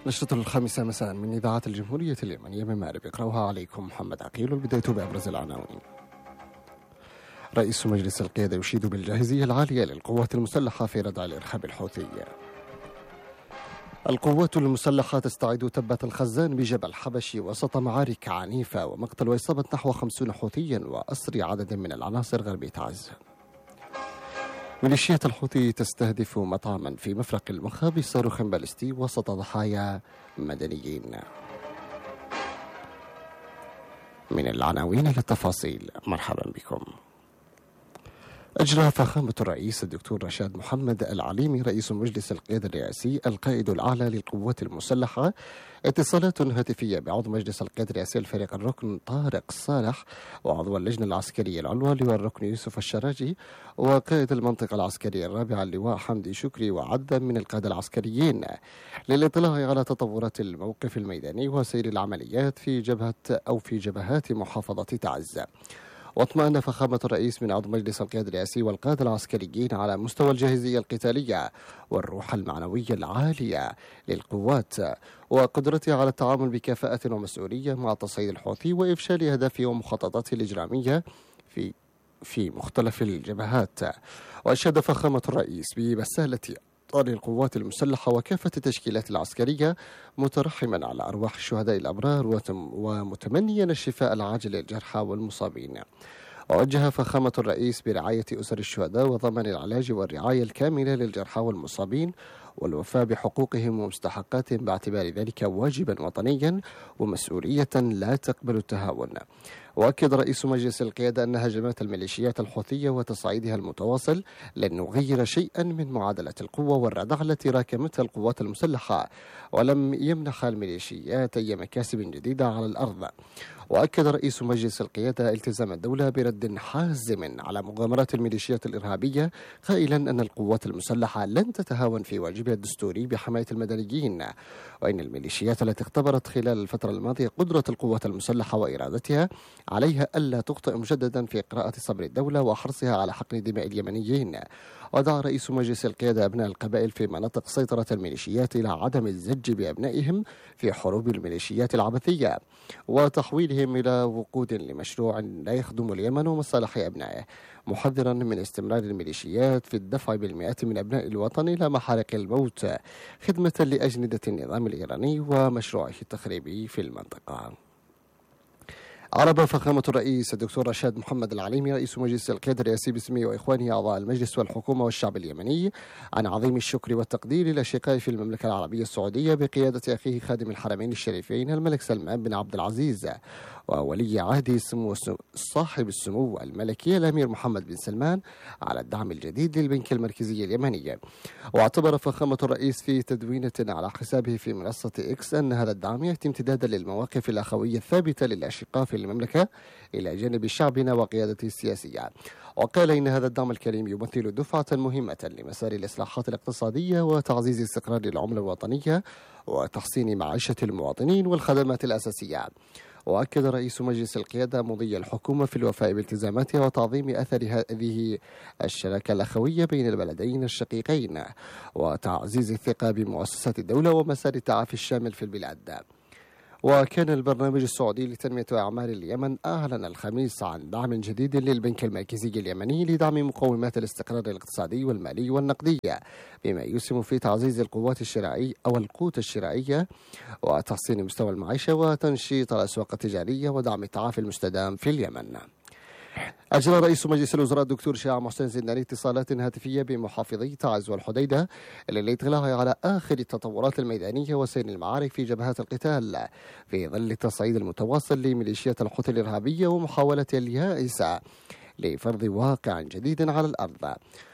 نشرة الخامسة مساء من إذاعة الجمهورية اليمنية من مأرب، يقرأها عليكم محمد عقيل. والبداية بأبرز العناوين. رئيس مجلس القيادة يشيد بالجاهزية العالية للقوات المسلحة في ردع الإرهاب الحوثي. القوات المسلحة تستعيد تبة الخزان بجبل حبشي وسط معارك عنيفة ومقتل وإصابة نحو 50 حوثيا وأسر عدد من العناصر غربي تعز. ميليشيات الحوثي تستهدف مطعما في مفرق المخا بصاروخ باليستي وسط ضحايا مدنيين. من العناوين للتفاصيل، مرحبا بكم. أجرى فخامة الرئيس الدكتور رشاد محمد العليمي رئيس مجلس القيادة الرئاسي القائد الأعلى للقوات المسلحة اتصالات هاتفية بعضو مجلس القيادة الرئاسي الفريق الركن طارق صالح وعضو اللجنة العسكرية العلوى لواء الركن يوسف الشراجي وقائد المنطقة العسكرية الرابعة اللواء حمدي شكري وعددا من القادة العسكريين للاطلاع على تطورات الموقف الميداني وسير العمليات في جبهات محافظة تعز. واطمأن فخامة الرئيس من عضو مجلس القيادة الرئاسي والقادة العسكريين على مستوى الجاهزية القتالية والروح المعنوية العالية للقوات وقدرتها على التعامل بكفاءة ومسؤولية مع تصعيد الحوثي وإفشال أهدافه ومخططاته الإجرامية في مختلف الجبهات. وأشاد فخامة الرئيس ببسالة أبطال القوات المسلحة وكافة التشكيلات العسكرية مترحما على أرواح الشهداء الأبرار ومتمنيا الشفاء العاجل للجرحى والمصابين. ووجه فخامة الرئيس برعاية أسر الشهداء وضمان العلاج والرعاية الكاملة للجرحى والمصابين والوفاء بحقوقهم ومستحقاتهم باعتبار ذلك واجبا وطنيا ومسؤولية لا تقبل التهاون. وأكد رئيس مجلس القيادة أن هجمات الميليشيات الحوثية وتصعيدها المتواصل لن يغير شيئا من معادلة القوة والردع التي راكمتها القوات المسلحة ولم يمنح الميليشيات أي مكاسب جديدة على الأرض. وأكد رئيس مجلس القيادة التزام الدولة برد حازم على مغامرات الميليشيات الإرهابية قائلا أن القوات المسلحة لن تتهاون في واجبها الدستوري بحماية المدنيين، وإن الميليشيات التي اختبرت خلال الفترة الماضية قدرة القوات المسلحة وإرادتها عليها ألا تخطئ مجددا في قراءة صبر الدولة وحرصها على حقن دماء اليمنيين. ودعا رئيس مجلس القيادة أبناء القبائل في مناطق سيطرة الميليشيات إلى عدم الزج بأبنائهم في حروب الميليشيات العبثية وتحويلهم إلى وقود لمشروع لا يخدم اليمن ومصالح أبنائه، محذرا من استمرار الميليشيات في الدفع بالمئات من أبناء الوطن إلى محارق الموت خدمة لأجندة النظام الإيراني ومشروعه التخريبي في المنطقة. عرب فخامة الرئيس الدكتور رشاد محمد العليمي رئيس مجلس القيادة الرئاسي باسمه وإخوانه أعضاء المجلس والحكومة والشعب اليمني عن عظيم الشكر والتقدير للأشقاء في المملكة العربية السعودية بقيادة أخيه خادم الحرمين الشريفين الملك سلمان بن عبد العزيز وولي عهده صاحب السمو الملكي الأمير محمد بن سلمان على الدعم الجديد للبنك المركزي اليمني. واعتبر فخامة الرئيس في تدوينة على حسابه في منصة إكس أن هذا الدعم يأتي امتدادا للمواقف الأخوية الثابتة للأشقاء في المملكة إلى جانب شعبنا وقيادته السياسية. وقال إن هذا الدعم الكريم يمثل دفعة مهمة لمسار الإصلاحات الاقتصادية وتعزيز استقرار العملة الوطنية وتحسين معيشة المواطنين والخدمات الأساسية. وأكد رئيس مجلس القيادة مضي الحكومة في الوفاء بالتزاماتها وتعظيم أثر هذه الشراكة الأخوية بين البلدين الشقيقين وتعزيز الثقة بمؤسسات الدولة ومسار التعافي الشامل في البلاد. وكان البرنامج السعودي لتنمية أعمال اليمن أعلن الخميس عن دعم جديد للبنك المركزي اليمني لدعم مقومات الاستقرار الاقتصادي والمالي والنقدي بما يسهم في تعزيز القوت الشرائية وتحسين مستوى المعيشة وتنشيط الأسواق التجارية ودعم التعافي المستدام في اليمن. أجرى رئيس مجلس الوزراء الدكتور شاع محسن زنداني اتصالات هاتفية بمحافظي تعز والحديدة للاطلاع على آخر التطورات الميدانية وسير المعارك في جبهات القتال في ظل التصعيد المتواصل لميليشيات الحوثي الإرهابية ومحاولة اليائسة لفرض واقع جديد على الأرض.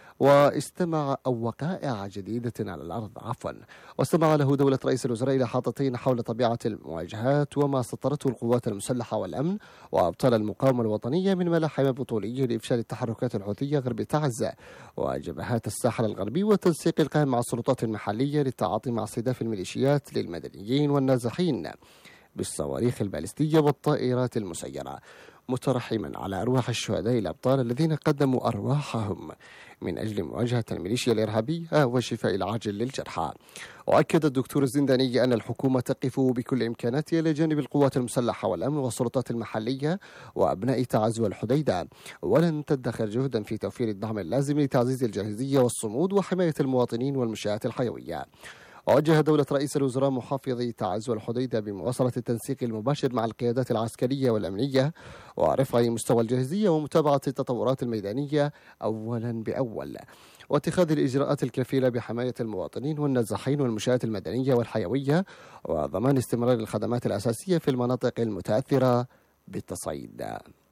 وقائع جديدة على الأرض واستمع له دولة رئيس الوزراء إلى حاطتين حول طبيعة المواجهات وما سطرته القوات المسلحة والأمن وأبطال المقاومة الوطنية من ملاحم بطولية لإفشال التحركات الحوثية غرب تعز وجبهات الساحل الغربي والتنسيق القائم مع السلطات المحلية للتعاطي مع استهداف الميليشيات للمدنيين والنازحين بالصواريخ البالستية والطائرات المسيرة. مترحما على أرواح الشهداء الأبطال الذين قدموا أرواحهم من أجل مواجهة الميليشيا الإرهابية والشفاء العاجل للجرحى. وأكد الدكتور الزنداني أن الحكومة تقف بكل إمكاناتها إلى جانب القوات المسلحة والأمن والسلطات المحلية وأبناء تعز والحديدة، ولن تدخر جهدا في توفير الدعم اللازم لتعزيز الجاهزية والصمود وحماية المواطنين والمنشآت الحيوية. ووجه دولة رئيس الوزراء محافظي تعز والحديدة بمواصلة التنسيق المباشر مع القيادات العسكرية والأمنية ورفع مستوى الجاهزية ومتابعة التطورات الميدانية أولا بأول، واتخاذ الإجراءات الكفيلة بحماية المواطنين والنازحين والمنشآت المدنية والحيوية وضمان استمرار الخدمات الأساسية في المناطق المتأثرة بالتصعيد.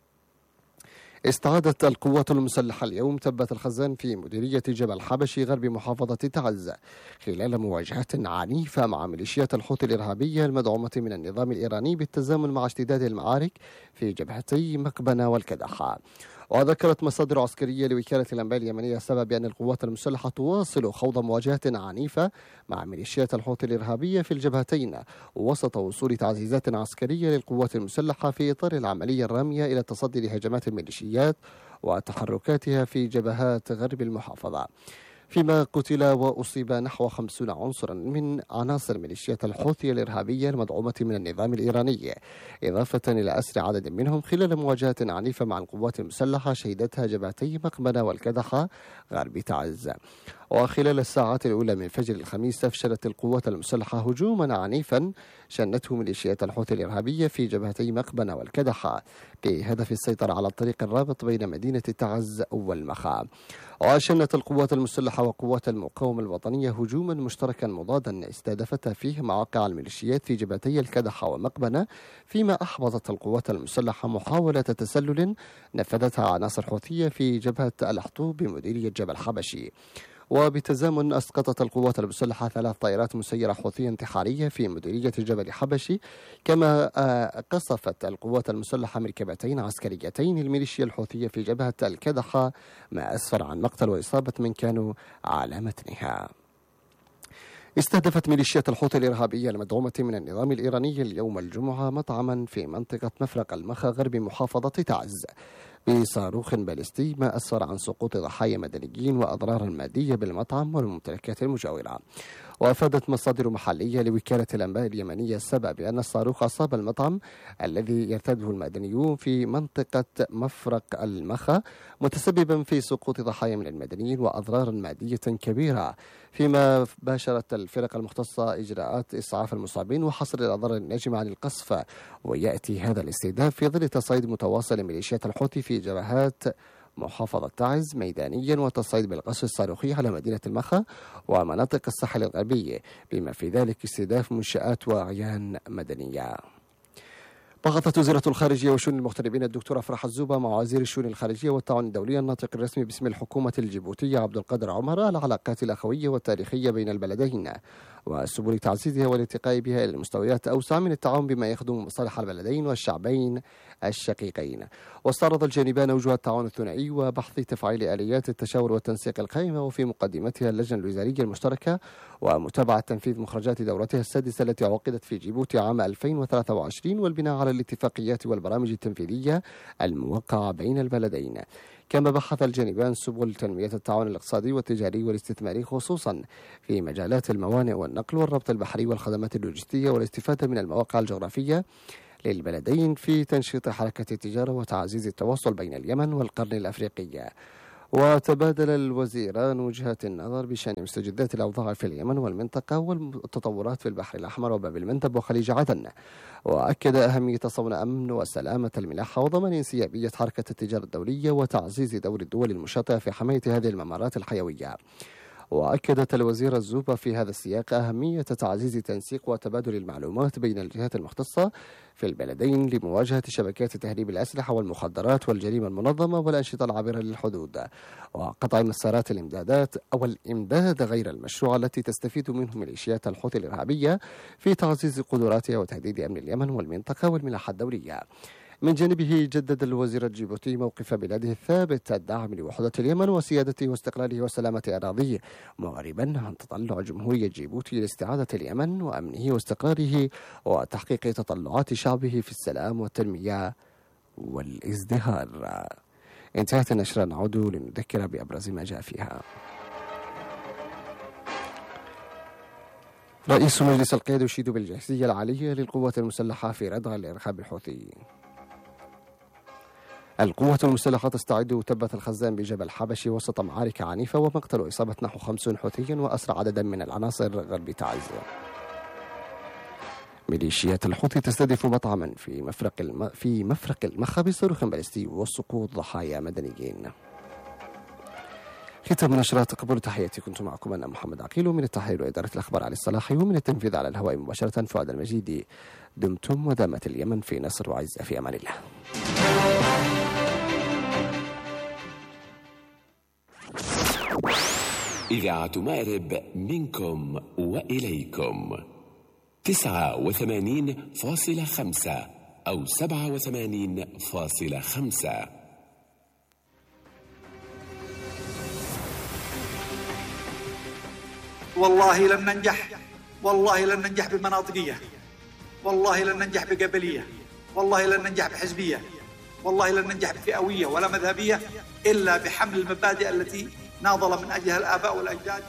استعادت القوات المسلحة اليوم تبة الخزان في مديرية جبل حبشي غرب محافظة تعز خلال مواجهة عنيفة مع ميليشيات الحوثي الإرهابية المدعومة من النظام الإيراني بالتزامن مع اشتداد المعارك في جبهتي مكبنة والكدحة. وذكرت مصادر عسكرية لوكالة الأنباء اليمنية السبب بأن القوات المسلحة تواصل خوض مواجهة عنيفة مع ميليشيات الحوثي الإرهابية في الجبهتين وسط وصول تعزيزات عسكرية للقوات المسلحة في إطار العملية الرامية إلى التصدي لهجمات الميليشيات وتحركاتها في جبهات غرب المحافظة، فيما قتل وأصيب نحو 50 عنصرا من عناصر ميليشيات الحوثي الإرهابية المدعومة من النظام الإيراني، إضافة إلى أسر عدد منهم خلال مواجهة عنيفة مع القوات المسلحة شهدتها جبهتي مقبنة والكدحة غرب تعز. وخلال الساعات الأولى من فجر الخميس أفشلت القوات المسلحة هجوما عنيفا شنته ميليشيات الحوثي الإرهابية في جبهتي مقبنة والكدحة بهدف السيطرة على الطريق الرابط بين مدينة تعز والمخا. وشنت القوات المسلحة وقوات المقاومة الوطنية هجوما مشتركا مضادا استهدفت فيه مواقع الميليشيات في جبهتي الكدحة ومقبنة، فيما أحبطت القوات المسلحة محاولة تسلل نفذتها عناصر حوثية في جبهة الأحطوب بمديرية جبل حبشي. وبتزامن أسقطت القوات المسلحة 3 طائرات مسيرة حوثية انتحارية في مديرية جبل حبشي، كما قصفت القوات المسلحة مركبتين عسكريتين للميليشيا الحوثية في جبهة الكدحة، ما أسفر عن مقتل وإصابة من كانوا على متنها. استهدفت ميليشيات الحوثي الإرهابية المدعومة من النظام الإيراني اليوم الجمعة مطعما في منطقة مفرق المخا غرب محافظة تعز بصاروخ باليستي، ما أسفر عن سقوط ضحايا مدنيين وأضرار مادية بالمطعم والممتلكات المجاورة. وأفادت مصادر محلية لوكالة الأنباء اليمنية السبب بأن الصاروخ أصاب المطعم الذي يرتاده المدنيون في منطقة مفرق المخا، متسببا في سقوط ضحايا من المدنيين وأضرار مادية كبيرة، فيما باشرت الفرق المختصة إجراءات إسعاف المصابين وحصر الأضرار الناجمة عن القصف. ويأتي هذا الاستهداف في ظل تصعيد متواصل لميليشيات الحوثي في جبهات محافظة تعز ميدانيا وتصعيد بالقصف الصاروخي على مدينة المخا ومناطق الساحل الغربي، بما في ذلك استهداف منشآت وأعيان مدنية. ضغطت وزارة الخارجية وشؤون المغتربين الدكتورة فرح الزوبة مع وزير الشؤون الخارجية والتعاون الدولي الناطق الرسمي باسم الحكومة الجيبوتية عبد القادر عمر العلاقات الأخوية والتاريخية بين البلدين وسبل تعزيزها والارتقاء بها إلى مستويات أوسع من التعاون بما يخدم مصالح البلدين والشعبين الشقيقين. واستعرض الجانبان وجوه التعاون الثنائي وبحث تفعيل آليات التشاور والتنسيق القائمة، وفي مقدمتها اللجنة الوزارية المشتركة، ومتابعة تنفيذ مخرجات دورتها السادسة التي عقدت في جيبوتي عام 2023 والبناء على الاتفاقيات والبرامج التنفيذية الموقعة بين البلدين. كما بحث الجانبان سبل تنمية التعاون الاقتصادي والتجاري والاستثماري، خصوصا في مجالات الموانئ والنقل والربط البحري والخدمات اللوجستية والاستفادة من المواقع الجغرافية للبلدين في تنشيط حركة التجارة وتعزيز التواصل بين اليمن والقرن الأفريقي. وتبادل الوزيران وجهات النظر بشأن مستجدات الأوضاع في اليمن والمنطقة والتطورات في البحر الأحمر وباب المندب وخليج عدن، وأكد أهمية صون أمن وسلامة الملاحة وضمان انسيابية حركة التجارة الدولية وتعزيز دور الدول المشاطئة في حماية هذه الممرات الحيوية. وأكدت الوزيرة الزوبة في هذا السياق أهمية تعزيز تنسيق وتبادل المعلومات بين الجهات المختصة في البلدين لمواجهة شبكات تهريب الأسلحة والمخدرات والجريمة المنظمة والأنشطة العابرة للحدود، وقطع مسارات الإمدادات أو الإمداد غير المشروع التي تستفيد منه ميليشيات الحوثي الإرهابية في تعزيز قدراتها وتهديد أمن اليمن والمنطقة والملاحة الدولية. من جانبه جدد الوزير الجيبوتي موقف بلاده الثابت الداعم لوحدة اليمن وسيادته واستقلاله وسلامة أراضيه، معربا عن تطلع جمهورية جيبوتي لاستعادة اليمن وأمنه واستقراره وتحقيق تطلعات شعبه في السلام والتنمية والازدهار. انتهت النشرة، نعود لنذكر بأبرز ما جاء فيها. رئيس مجلس القيادة يشيد بالجاهزية العالية للقوات المسلحة في ردع الإرهاب الحوثي. القوات المسلحة تستعد وتبت الخزان بجبل حبشي وسط معارك عنيفة ومقتل وإصابة نحو 50 حوثيا وأسرى عددا من العناصر غرب تعز. ميليشيات الحوثي تستهدف مطعما في مفرق المخا بصاروخ باليستي وسقوط ضحايا مدنيين. ختام نشرات، قبل تحياتي، كنت معكم أنا محمد عقيل، ومن التحرير وإدارة الأخبار علي الصلاحي، ومن التنفيذ على الهواء مباشرة فؤاد المجيدي. دمتم ودامت اليمن في نصر وعزة، في أمان الله. إذاعة مأرب منكم وإليكم 89.5 أو 87.5. والله لن ننجح، والله لن ننجح بمناطقية، والله لن ننجح بقبلية، والله لن ننجح بحزبية، والله لن ننجح بفئوية ولا مذهبية إلا بحمل المبادئ التي ناضل من أجلها الآباء والأجداد.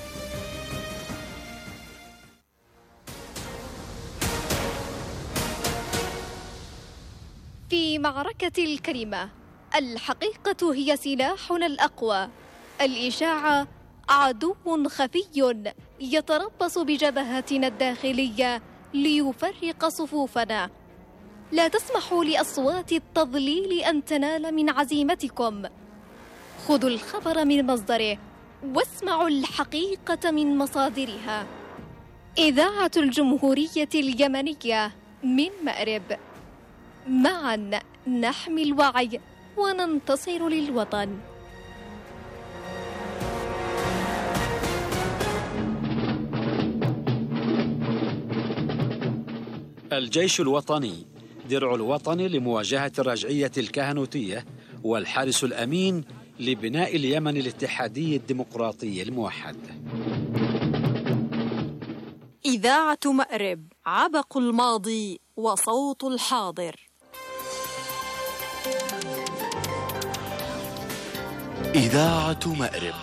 في معركة الكلمة الحقيقة هي سلاحنا الأقوى. الإشاعة عدو خفي يتربص بجبهاتنا الداخلية ليفرق صفوفنا. لا تسمحوا لأصوات التضليل أن تنال من عزيمتكم. خذوا الخبر من مصدره واسمعوا الحقيقة من مصادرها. إذاعة الجمهورية اليمنية من مأرب. معا نحمي الوعي وننتصر للوطن. الجيش الوطني درع الوطن لمواجهة الرجعية الكهنوتية، والحارس الأمين لبناء اليمن الاتحادي الديمقراطي الموحد. إذاعة مأرب، عبق الماضي وصوت الحاضر. إذاعة مأرب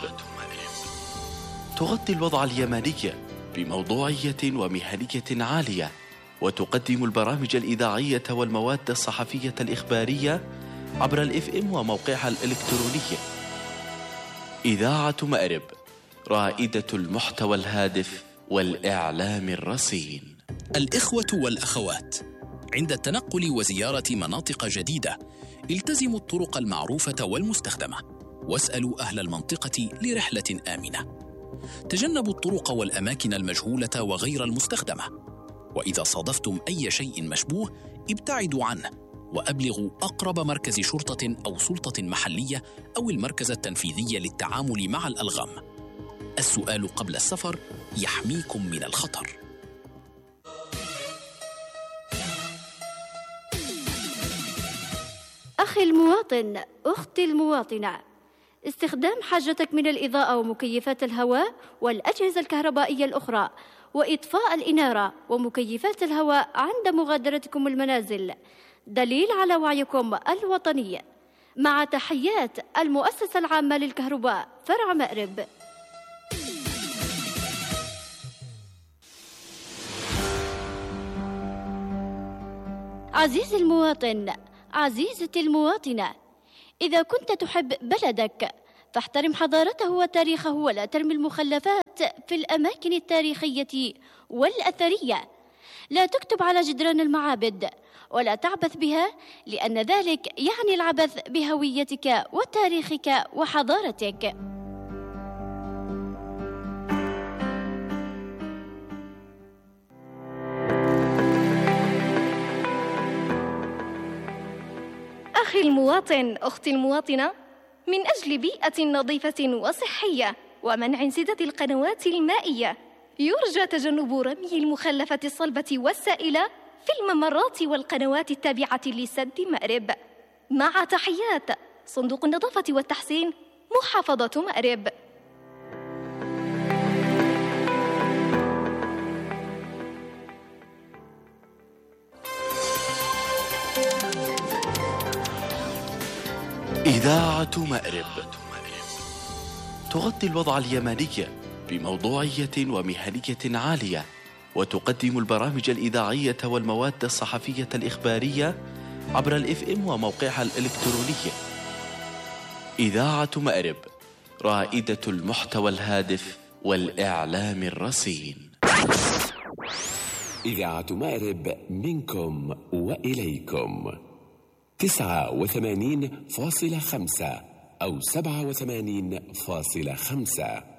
تغطي الوضع اليمني بموضوعية ومهنية عالية، وتقدم البرامج الإذاعية والمواد الصحفية الإخبارية عبر الFM وموقعها الإلكتروني. إذاعة مأرب، رائدة المحتوى الهادف والإعلام الرصين. الإخوة والأخوات، عند التنقل وزيارة مناطق جديدة التزموا الطرق المعروفة والمستخدمة، واسألوا أهل المنطقة لرحلة آمنة. تجنبوا الطرق والأماكن المجهولة وغير المستخدمة، وإذا صادفتم أي شيء مشبوه ابتعدوا عنه، وأبلغوا أقرب مركز شرطة أو سلطة محلية أو المركز التنفيذي للتعامل مع الألغام. السؤال قبل السفر يحميكم من الخطر. أخي المواطن، أختي المواطنة، استخدام حاجتك من الإضاءة ومكيفات الهواء والأجهزة الكهربائية الأخرى وإطفاء الإنارة ومكيفات الهواء عند مغادرتكم المنازل دليل على وعيكم الوطني. مع تحيات المؤسسة العامة للكهرباء فرع مأرب. عزيزي المواطن، عزيزتي المواطنة، إذا كنت تحب بلدك فاحترم حضارته وتاريخه، ولا ترمي المخلفات في الأماكن التاريخية والأثرية. لا تكتب على جدران المعابد ولا تعبث بها، لأن ذلك يعني العبث بهويتك وتاريخك وحضارتك. أخي المواطن، أختي المواطنة، من أجل بيئة نظيفة وصحية ومنع انسداد القنوات المائية يرجى تجنب رمي المخلفات الصلبة والسائلة في الممرات والقنوات التابعة لسد مأرب. مع تحيات صندوق النظافة والتحسين، محافظة مأرب. إذاعة مأرب تغطي الوضع اليمني بموضوعية ومهنية عالية، وتقدم البرامج الإذاعية والمواد الصحفية الإخبارية عبر الFM وموقعها الإلكتروني. إذاعة مأرب، رائدة المحتوى الهادف والإعلام الرصين. إذاعة مأرب منكم وإليكم 89.5 أو 87.5.